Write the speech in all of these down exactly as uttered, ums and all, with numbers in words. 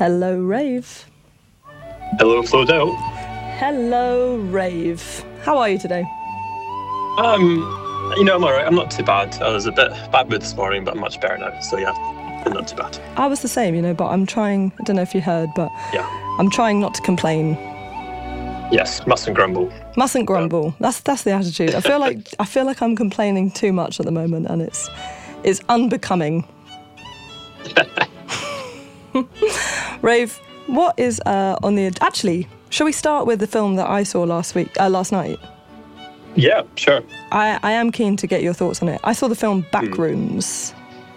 Hello, Rave. Hello, Flodell. Hello, Rave. How are you today? Um, you know, I'm all right. I'm not too bad. I was a bit bad mood this morning, but I'm much better now. So yeah, I'm not too bad. I was the same, you know, but I'm trying, I don't know if you heard, but yeah. I'm trying not to complain. Yes, mustn't grumble. Mustn't grumble. Yeah. That's that's the attitude. I feel like I feel like I'm complaining too much at the moment, and it's it's unbecoming. Rave, what is uh, on the... Actually, shall we start with the film that I saw last week, uh, last night? Yeah, sure. I, I am keen to get your thoughts on it. I saw the film Backrooms. Mm.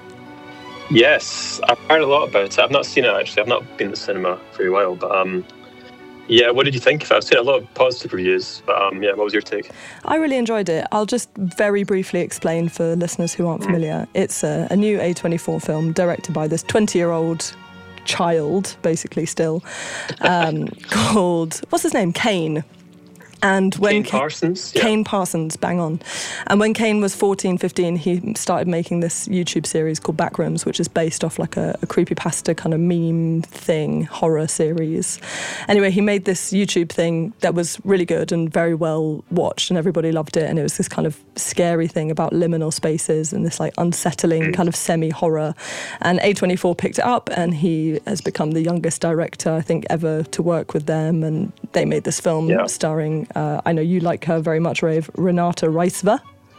Yes, I've heard a lot about it. I've not seen it, actually. I've not been to the cinema for a while, but... um. Yeah, what did you think of it? I've seen a lot of positive reviews, but um, yeah, what was your take? I really enjoyed it. I'll just very briefly explain for listeners who aren't mm. familiar. It's a, a new A twenty-four film directed by this twenty-year-old child, basically still, um, called, what's his name? Kane. And when Kane Parsons? Kane, yeah. Kane Parsons, bang on. And when Kane was fourteen, fifteen, he started making this YouTube series called Backrooms, which is based off like a, a creepypasta kind of meme thing, horror series. Anyway, he made this YouTube thing that was really good and very well watched, and everybody loved it. And it was this kind of scary thing about liminal spaces and this like unsettling mm. kind of semi-horror. And A twenty-four picked it up, and he has become the youngest director, I think, ever to work with them. And they made this film yeah. starring... Uh, I know you like her very much, Rave. Renate Reinsve.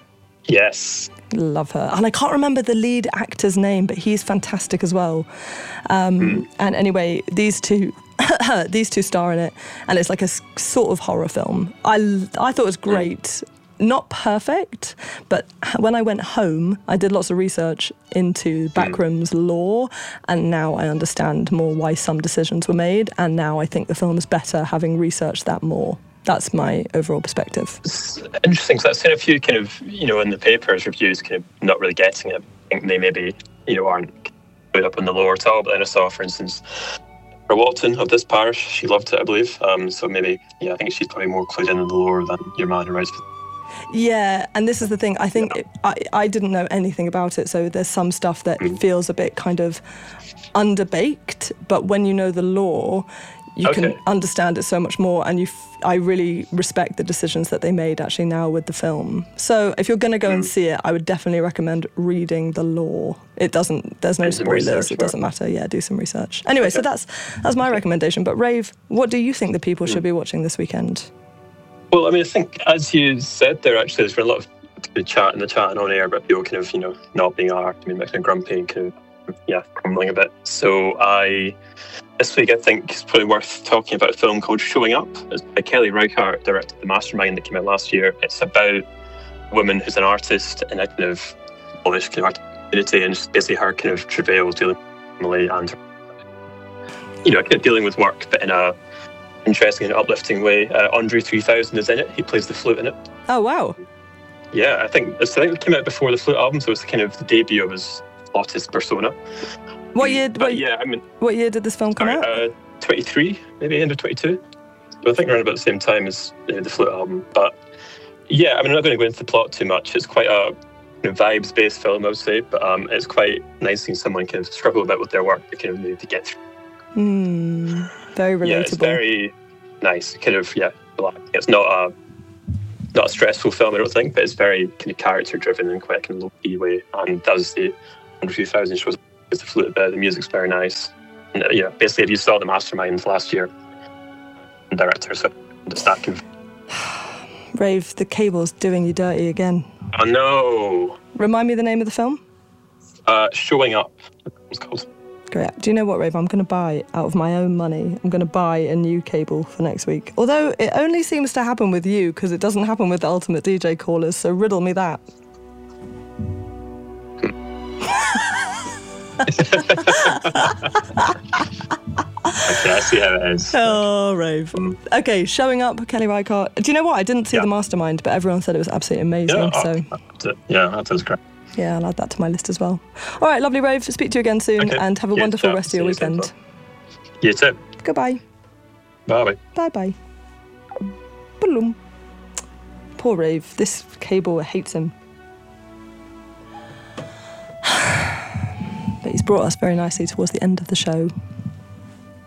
Yes. Love her. And I can't remember the lead actor's name, but he's fantastic as well. Um, mm. And anyway, these two these two star in it. And it's like a sort of horror film. I, I thought it was great. Mm. Not perfect, but when I went home, I did lots of research into Backrooms mm. lore, and now I understand more why some decisions were made. And now I think the film is better having researched that more. That's my overall perspective. It's interesting, because I've seen a few kind of, you know, in the papers, reviews kind of not really getting it. I think they maybe, you know, aren't put up on the lore at all. But then I saw, for instance, Sarah Walton of This Parish. She loved it, I believe. Um, so maybe, yeah, I think she's probably more clued in on the lore than your man who writes it. Yeah, and this is the thing. I think yeah. it, I, I didn't know anything about it, so there's some stuff that mm. feels a bit kind of underbaked. But when you know the lore, you okay. can understand it so much more, and you. F- I really respect the decisions that they made actually now with the film. So if you're going to go mm. and see it, I would definitely recommend reading the lore. It doesn't. There's no spoilers. Research, it doesn't matter. Yeah, do some research. Anyway, okay. so that's that's my okay. recommendation. But Rave, what do you think the people mm. should be watching this weekend? Well, I mean, I think as you said there, actually, there's been a lot of chat in the chat and on air about people kind of, you know, not being art, I mean, kind of grumpy and kind of, yeah, grumbling a bit. So I, this week, I think it's probably worth talking about a film called Showing Up. It's by Kelly Reichardt, directed The Mastermind that came out last year. It's about a woman who's an artist in a kind of Polish kind of art community, and it's basically her kind of travail dealing with family and, you know, kind of dealing with work, but in a interesting and uplifting way. Uh, Andre three thousand is in it. He plays the flute in it. Oh, wow. Yeah, I think, I think it came out before the flute album, so it's kind of the debut of his flautist persona. What year? But what, yeah, I mean, what year did this film come sorry, out? Uh, twenty-three, maybe end of twenty-two. So I think around about the same time as uh, the flute album. But yeah, I mean, I'm not going to go into the plot too much. It's quite a you know, vibes-based film, I would say, but um, it's quite nice seeing someone kind of struggle a bit with their work to kind of need to get through. Hmm. Very relatable. Yeah, it's very nice. Kind of, yeah, it's not a not a stressful film, I don't think, but it's very kind of character-driven in quite a kind of low-key way. And that was the Andre three thousand shows with the flute a bit. The music's very nice. And uh, yeah, basically, if you saw The Mastermind last year, the director, so it's that kind of... Rave, the cable's doing you dirty again. Oh no! Remind me the name of the film? Uh, Showing Up, it's called. Great. Do you know what, Rave? I'm going to buy, out of my own money, I'm going to buy a new cable for next week. Although it only seems to happen with you, because it doesn't happen with the Ultimate D J callers, so riddle me that. Okay, I see how it is. Oh, Rave. Okay, Showing Up, Kelly Reichardt. Do you know what? I didn't see yeah. The Mastermind, but everyone said it was absolutely amazing. Yeah, so that, yeah that was great. Yeah, I'll add that to my list as well. All right, lovely, Rave. Speak to you again soon, okay. and have a yeah, wonderful yeah, rest of your weekend. You too. Goodbye. Bye-bye. Bye-bye. Boom. Poor Rave. This cable hates him. But he's brought us very nicely towards the end of the show.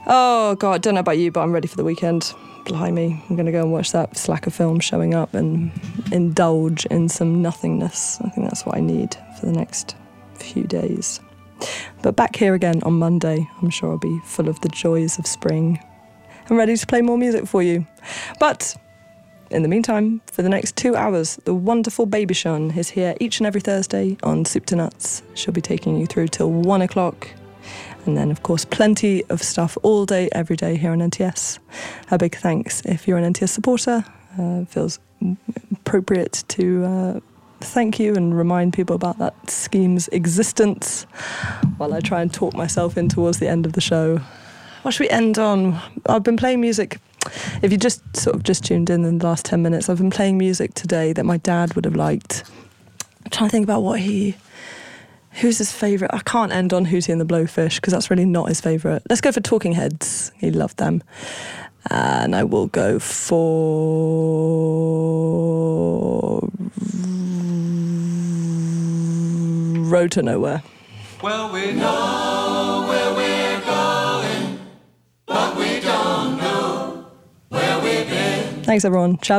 Oh, God, don't know about you, but I'm ready for the weekend. Blimey, I'm going to go and watch that slacker film Showing Up and indulge in some nothingness. I think that's what I need for the next few days. But back here again on Monday, I'm sure I'll be full of the joys of spring and ready to play more music for you. But in the meantime, for the next two hours, the wonderful Baby Sean is here each and every Thursday on Soup to Nuts. She'll be taking you through till one o'clock. And then, of course, plenty of stuff all day, every day here on N T S. A big thanks if you're an N T S supporter. Uh, it feels appropriate to uh, thank you and remind people about that scheme's existence while I try and talk myself in towards the end of the show. What should we end on? I've been playing music. If you just sort of just tuned in in the last ten minutes, I've been playing music today that my dad would have liked. I'm trying to think about what he... Who's his favourite? I can't end on Hootie and the Blowfish because that's really not his favourite. Let's go for Talking Heads. He loved them. And I will go for... Road to Nowhere. Well, we know where we're going, but we don't know where we've been. Thanks, everyone. Ciao.